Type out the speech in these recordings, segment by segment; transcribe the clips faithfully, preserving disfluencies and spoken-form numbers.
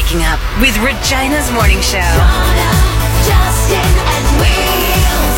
waking up with Regina's Morning Show. Donna, Justin, and Wheels.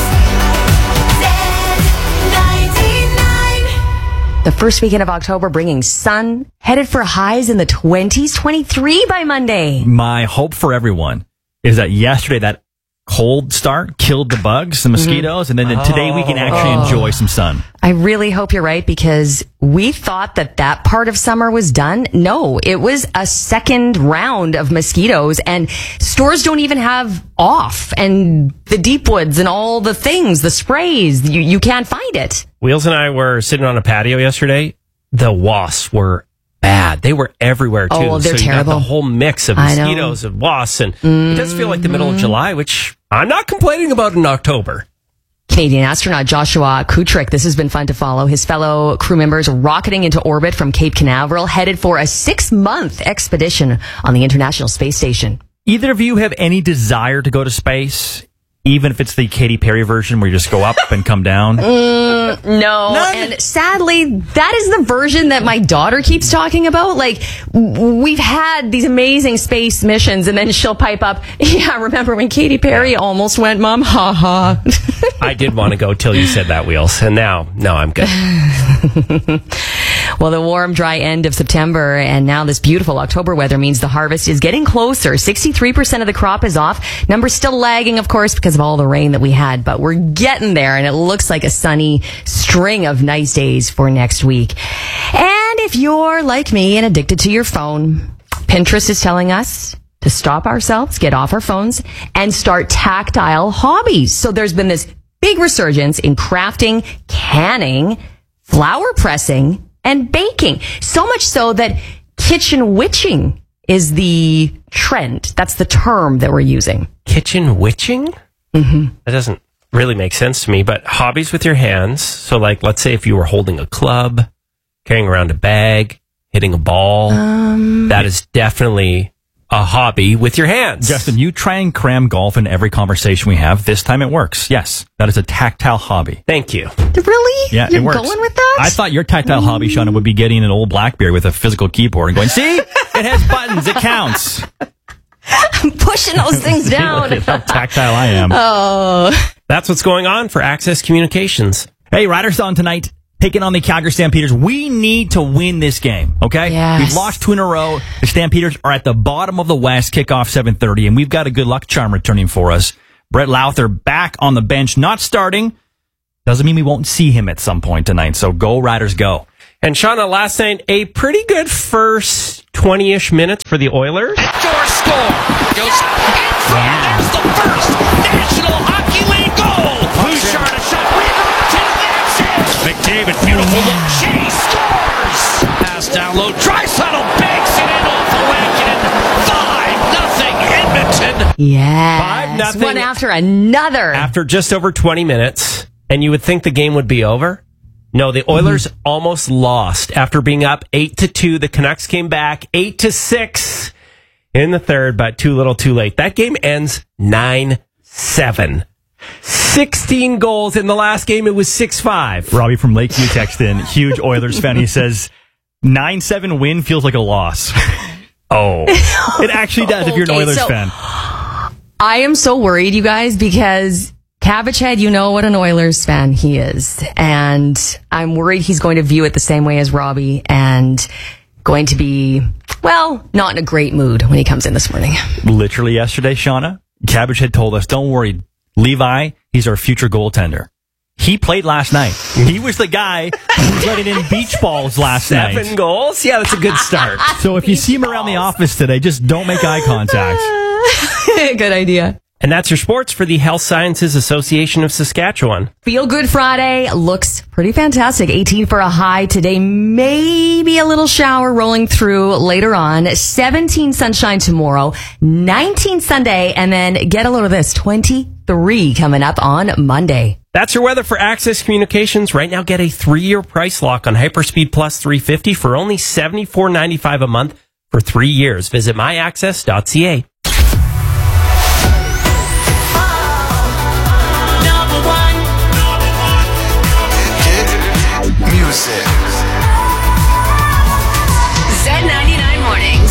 Z ninety-nine. The first weekend of October bringing sun, headed for highs in the twenties, twenty-three by Monday. My hope for everyone is that yesterday that cold start killed the bugs, the mosquitoes, mm-hmm. and then oh. today we can actually oh. enjoy some sun. I really hope you're right, because we thought that that part of summer was done. No, it was a second round of mosquitoes, and stores don't even have off, and the deep woods and all the things, the sprays, you, you can't find it. Wheels and I were sitting on a patio yesterday. The wasps were bad. They were everywhere, too. Oh, well, they're so you terrible. got the whole mix of mosquitoes and wasps, and mm-hmm. it does feel like the middle of July, which I'm not complaining about in October. Canadian astronaut Joshua Kutrick, this has been fun to follow. His fellow crew members rocketing into orbit from Cape Canaveral, headed for a six-month expedition on the International Space Station. Either of you have any desire to go to space, even if it's the Katy Perry version where you just go up and come down? Mm, no. None. And sadly, that is the version that my daughter keeps talking about. Like, we've had these amazing space missions, and then she'll pipe up, yeah, remember when Katy Perry almost went, Mom? Ha ha. I did want to go till you said that, Wheels, and now, no, I'm good. Well, the warm, dry end of September and now this beautiful October weather means the harvest is getting closer. sixty-three percent of the crop is off. Numbers still lagging, of course, because of all the rain that we had, but we're getting there, and it looks like a sunny string of nice days for next week. And if you're like me and addicted to your phone, Pinterest is telling us to stop ourselves, get off our phones, and start tactile hobbies. So there's been this big resurgence in crafting, canning, flower pressing, and baking. So much so that kitchen witching is the trend. That's the term that we're using. Kitchen witching? Mm-hmm. That doesn't really make sense to me, but hobbies with your hands. So, like, let's say if you were holding a club, carrying around a bag, hitting a ball, um, that is definitely a hobby with your hands. Justin, you try and cram golf in every conversation we have. This time it works. Yes, that is a tactile hobby. Thank you. Really? Yeah, You're it works. going with that? I thought your tactile mm. hobby, Shauna, would be getting an old BlackBerry with a physical keyboard and going, see, it has buttons, it counts. I'm pushing those things down. Look at how tactile I am. Oh. That's what's going on for Access Communications. Hey, Riders on tonight, taking on the Calgary Stampeders. We need to win this game, okay? Yes. We've lost two in a row. The Stampeders are at the bottom of the West, kickoff seven thirty, and we've got a good luck charm returning for us. Brett Lowther back on the bench, not starting. Doesn't mean we won't see him at some point tonight, so go Riders, go. And Shauna, last night, a pretty good first twenty-ish minutes for the Oilers. Door score goes in front. There's the first National Hockey League goal. Bouchard a shot. McDavid, beautiful look. She scores. Pass down low. Draisaitl banks it in off the Rankin. Five nothing Edmonton. Yes. Five nothing. One after another. After just over twenty minutes, and you would think the game would be over. No, the Oilers mm-hmm. almost lost after being up eight to two. The Canucks came back eight to six in the third, but too little, too late. That game ends nine seven. sixteen goals in the last game. It was six five. Robbie from Lakeview texted in, huge Oilers fan. He says, nine seven win feels like a loss. Oh. It actually does if you're an Okay, Oilers so fan. I am so worried, you guys, because Cabbage Head, you know what an Oilers fan he is. And I'm worried he's going to view it the same way as Robbie and going to be, well, not in a great mood when he comes in this morning. Literally yesterday, Shauna, Cabbage had told us, don't worry, Levi, he's our future goaltender. He played last night. He was the guy who was letting in beach balls last Seven night. Seven goals? Yeah, that's a good start. So if you see him around the office today, just don't make eye contact. Good idea. And that's your sports for the Health Sciences Association of Saskatchewan. Feel Good Friday looks pretty fantastic. eighteen for a high today. Maybe a little shower rolling through later on. seventeen sunshine tomorrow. nineteen Sunday. And then get a load of this. twenty-three coming up on Monday. That's your weather for Access Communications. Right now, get a three-year price lock on Hyperspeed Plus three fifty for only seventy-four ninety-five a month for three years. Visit my access dot c a.